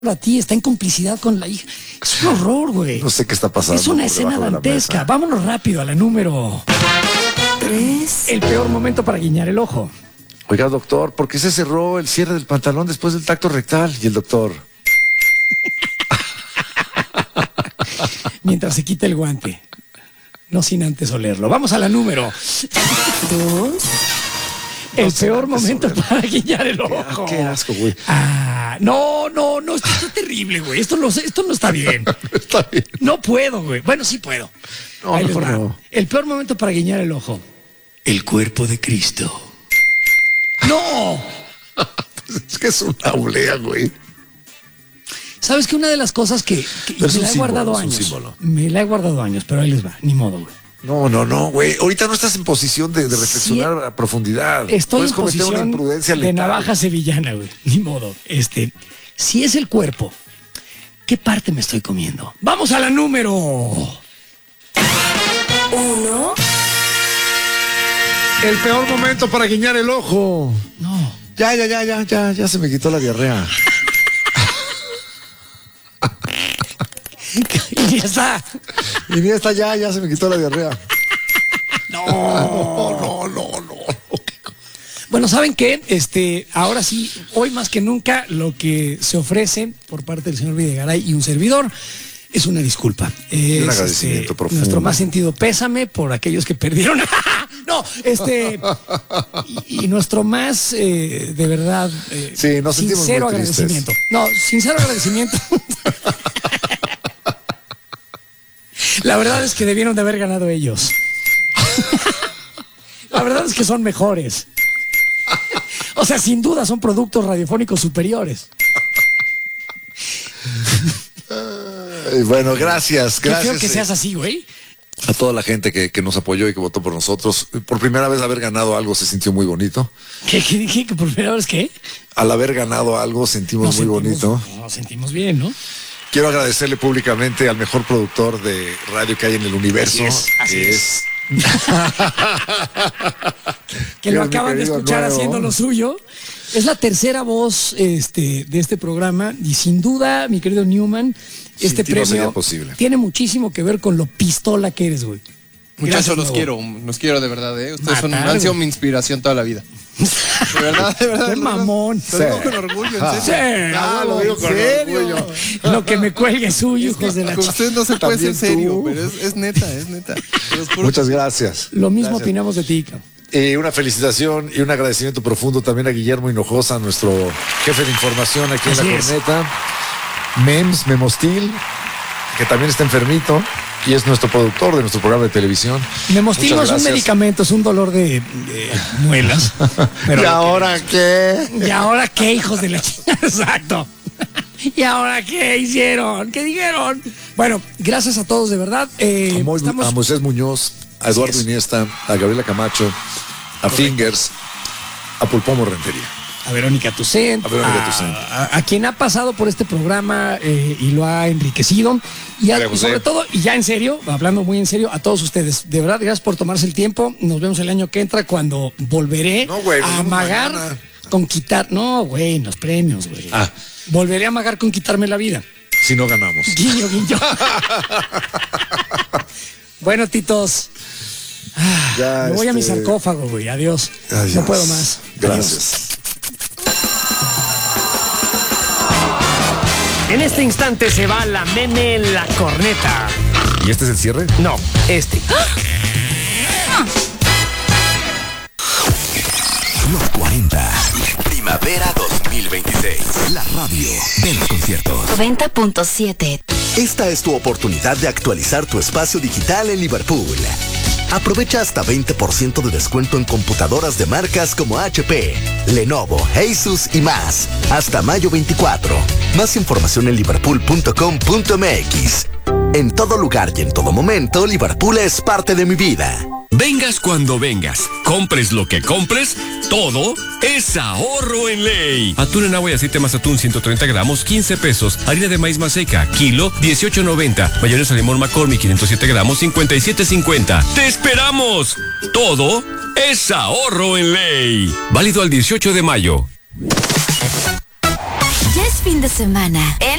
a ti, está en complicidad con la hija. Es un horror, güey. No sé qué está pasando. Es una escena dantesca. Vámonos rápido a la número 3. El peor momento para guiñar el ojo. Oiga, doctor, ¿por qué se cerró el cierre del pantalón después del tacto rectal? Y el doctor... Mientras se quita el guante. No sin antes olerlo. Vamos a la número 2. El peor momento para guiñar el ojo. Qué asco, güey. No, esto está terrible, güey. Esto no está bien. Está bien. No puedo, güey. Bueno, sí puedo. No, Ahí les mejor va. no. El peor momento para guiñar el ojo. El cuerpo de Cristo. ¡No! Es que es una oblea, güey. ¿Sabes que una de las cosas que Pero es me un la he símbolo, guardado es un años? símbolo. Me la he guardado años, pero ahí les va. Ni modo, güey. No, güey. Ahorita no estás en posición de reflexionar a profundidad. Estoy Puedes en cometer una posición imprudencia de letal. navaja sevillana, güey. Ni modo. Si es el cuerpo, ¿qué parte me estoy comiendo? Vamos a la número 1. El peor momento para guiñar el ojo. No. Ya se me quitó la diarrea. Y ya está. Y ni esta ya se me quitó la diarrea. No. Bueno, ¿saben qué? Ahora sí, hoy más que nunca, lo que se ofrece por parte del señor Videgaray y un servidor es una disculpa. Un agradecimiento profundo. Nuestro más sentido pésame por aquellos que perdieron. No, y nuestro más, de verdad, Sí, nos sentimos sincero muy tristes. agradecimiento. No, sincero agradecimiento. La verdad es que debieron de haber ganado ellos. La verdad es que son mejores. O sea, sin duda son productos radiofónicos superiores. Bueno, gracias. Qué feo que seas así, güey. A toda la gente que nos apoyó y que votó por nosotros. Por primera vez haber ganado algo se sintió muy bonito. ¿Qué dije? ¿Que por primera vez qué? Al haber ganado algo sentimos muy bonito. Nos sentimos bien, ¿no? Quiero agradecerle públicamente al mejor productor de radio que hay en el universo. Así es. Que Dios, lo mi acaban de querido escuchar nuevo. haciendo lo suyo. Es la tercera voz de este programa y sin duda, mi querido Newman, este ti no sería premio posible. tiene muchísimo que ver con lo pistola que eres, güey. Muchachos, Gracias, los quiero de verdad, ¿eh? Ustedes Matar, han sido güey. mi inspiración toda la vida. De verdad. Qué mamón. Lo digo con orgullo, en serio. Lo digo con orgullo. Lo que me cuelgue es suyo, hijos de la Con ustedes no se puede ser También serio, tú. pero es neta. Se los juro. Muchas gracias. Lo mismo Gracias. opinamos de ti, cabrón. Una felicitación y un agradecimiento profundo también a Guillermo Hinojosa, nuestro jefe de información aquí Así en La es. Corneta. Memostil, que también está enfermito y es nuestro productor de nuestro programa de televisión. Memostil no Muchas es un gracias. medicamento, es un dolor de muelas. Pero ¿Y ahora qué? ¿Y ahora qué, hijos de la chingada? Exacto. ¿Y ahora qué hicieron? ¿Qué dijeron? Bueno, gracias a todos, de verdad. A Moisés Muñoz, a Eduardo es. Iniesta, a Gabriela Camacho, a Fingers, a Pulpomo Rentería. A Verónica Tucent, a quien ha pasado por este programa y lo ha enriquecido. Y María José. sobre todo, y ya en serio, hablando muy en serio, a todos ustedes. De verdad, gracias por tomarse el tiempo. Nos vemos el año que entra cuando volveré No, güey, nos a vemos amagar mañana. con quitar. No, güey, los premios, güey. Ah. Volveré a amagar con quitarme la vida. Si no ganamos. Guiño, guiño. Bueno, titos. Ya, Me voy a mi sarcófago, güey. Adiós. Adiós. No puedo más. Gracias. En este instante se va la meme en la corneta. ¿Y este es el cierre? No, este. Los 40. Primavera 2026. La radio de los conciertos. 90.7. Esta es tu oportunidad de actualizar tu espacio digital en Liverpool. Aprovecha hasta 20% de descuento en computadoras de marcas como HP, Lenovo, Asus y más. Hasta mayo 24. Más información en liverpool.com.mx. En todo lugar y en todo momento, Liverpool es parte de mi vida. Vengas cuando vengas, compres lo que compres, todo es ahorro en ley. Atún en agua y aceite Mazatún 130 gramos, 15 pesos. Harina de maíz maseca, kilo, 18.90. Mayonesa limón McCormick, 507 gramos, 57.50. ¡Te esperamos! Todo es ahorro en ley. Válido al 18 de mayo. Ya es fin fin de semana en